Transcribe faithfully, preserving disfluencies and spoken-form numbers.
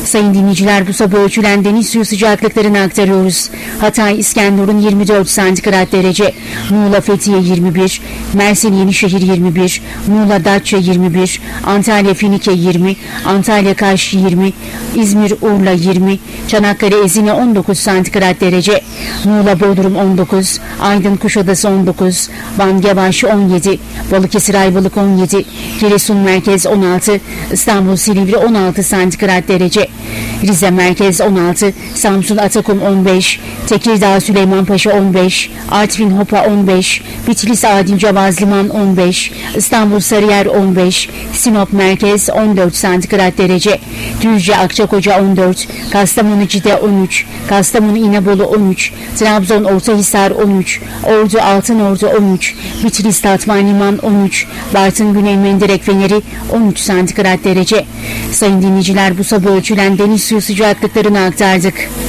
Sayın dinleyiciler, bu sabah ölçülen deniz suyu sıcaklıklarını aktarıyoruz. Hatay İskenderun yirmi dört santigrat derece, Muğla Fethiye yirmi bir, Mersin Yenişehir yirmi bir, Muğla Datça yirmi bir, Antalya Finike yirmi, Antalya Kaş yirmi, İzmir Urla yirmi, Çanakkale Ezine on dokuz santigrat derece, Muğla Bodrum on dokuz, Aydın Kuşadası on dokuz, Van Gevaş on yedi, Balıkesir Ayvalık on yedi, Giresun Merkez on altı, İstanbul Silivri on altı santigrat derece, Rize Merkez on altı, Samsun Atakum on beş, Tekirdağ Süleymanpaşa on beş, Artvin Hopa on beş, Bitlis Adil Cavaz Liman on beş, İstanbul Sarıyer on beş, Sinop Merkez on dört santigrat derece, Düzce Akçakoca on dört, Kastamonu Cide on üç, Kastamonu İnebolu on üç, Trabzon Ortahisar on üç, Ordu Altınordu on üç, Bitlis Tatvan Liman on üç, Bartın Güney Mendirek Feneri on üç santigrat derece. Sayın dinleyiciler, bu sabah ölçülen deniz suyu sıcaklıklarını aktardık.